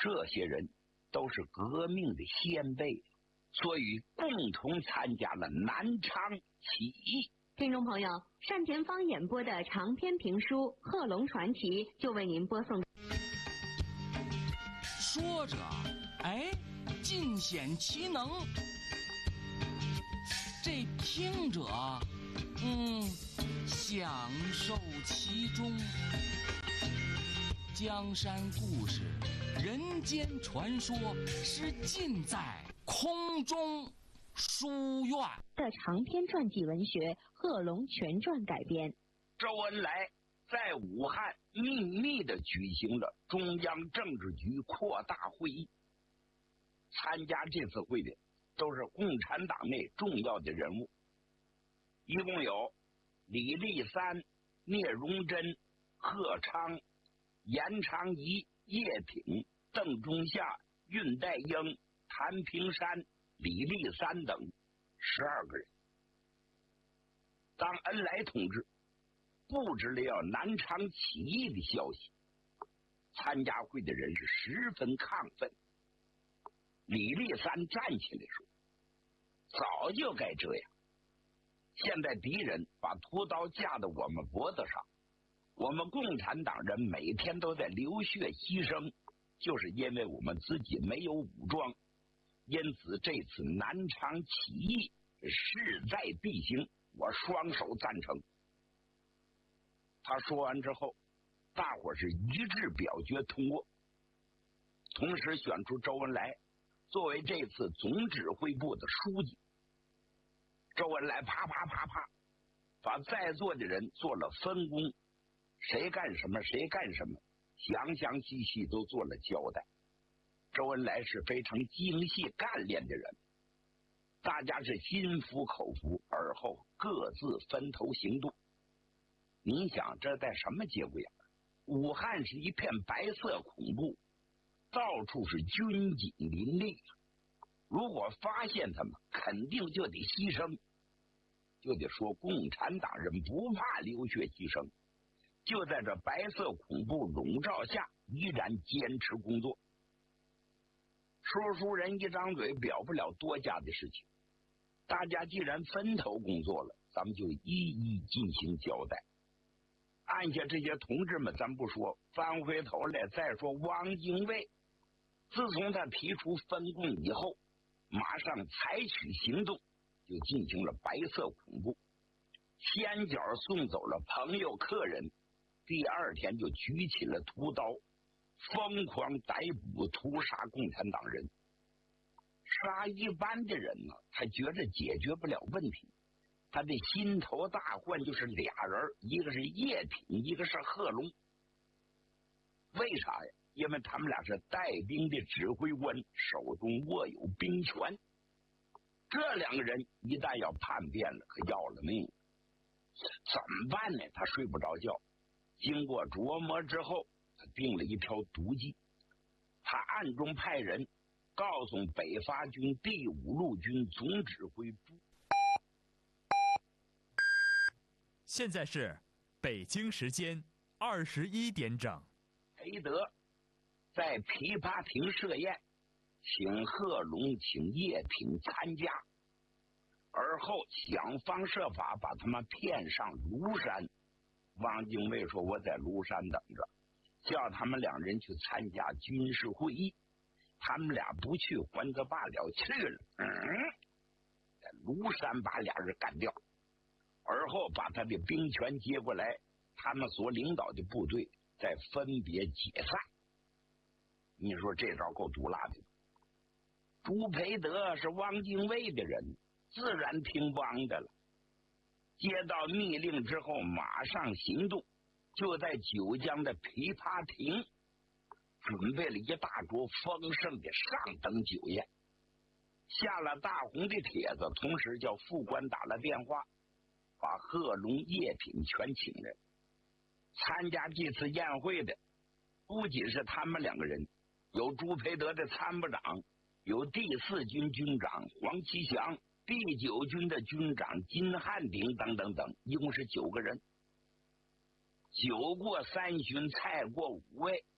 这些人都是革命的先辈，所以共同参加了南昌起义。 听众朋友，单田芳演播的长篇评书《贺龙传奇》就为您播送。 说着，哎，尽显其能；这听者，享受其中。江山故事、人间传说是尽在空中书院的长篇传记文学《贺龙全传》改编。 周恩来在武汉秘密地举行了中央政治局扩大会议，参加这次会的都是共产党内重要的人物，一共有李立三、聂荣臻、贺昌、严长仪、叶挺、邓中夏、恽代英、谭平山、李立三等12个人。当恩来同志布置了要南昌起义的消息，参加会的人是十分亢奋。李立三站起来说：“早就该这样，现在敌人把屠刀架到我们脖子上，我们共产党人每天都在流血牺牲，就是因为我们自己没有武装，因此这次南昌起义势在必行，我双手赞成。”他说完之后，大伙是一致表决通过，同时选出周恩来作为这次总指挥部的书记。周恩来啪啪啪啪把在座的人做了分工，谁干什么谁干什么，详详细细都做了交代。周恩来是非常精细干练的人，大家是心服口服，而后各自分头行动。你想这在什么节骨眼？武汉是一片白色恐怖，到处是军警林立，如果发现他们，肯定就得牺牲，就得说共产党人不怕流血牺牲，就在这白色恐怖笼罩下依然坚持工作。说书人一张嘴表不了多加的事情，大家既然分头工作了，咱们就一一进行交代。按下这些同志们咱不说，翻回头来再说汪精卫。自从他提出分工以后，马上采取行动，就进行了白色恐怖，先脚送走了朋友客人，第二天就举起了屠刀，疯狂逮捕屠杀共产党人。杀一般的人呢，他觉着解决不了问题，他的心头大患就是俩人，一个是叶挺，一个是贺龙。为啥呀？因为他们俩是带兵的指挥官，手中握有兵权。这两个人一旦要叛变了，可要了命了。怎么办呢？他睡不着觉。经过琢磨之后，他定了一条毒计。他暗中派人告诉北伐军第5路军总指挥部。 现在是北京时间21点整。 裴德在琵琶亭设宴，请贺龙、请叶挺参加，而后想方设法把他们骗上庐山。汪精卫说：“我在庐山等着，叫他们两人去参加军事会议。他们俩不去，还则罢了，去了，在庐山把俩人干掉，而后把他的兵权接过来，他们所领导的部队再分别解散。”你说这招够毒辣的。朱培德是汪精卫的人，自然听汪的了。接到密令之后，马上行动，就在九江的琵琶亭准备了一大桌丰盛的上等酒宴，下了大红的帖子，同时叫副官打了电话，把贺龙、叶挺全请来。参加这次宴会的不仅是他们两个人，有朱培德的参谋长，有第4军军长黄其祥，第9军的军长金汉鼎等等等，一共是9个人。酒过3巡，菜过5味，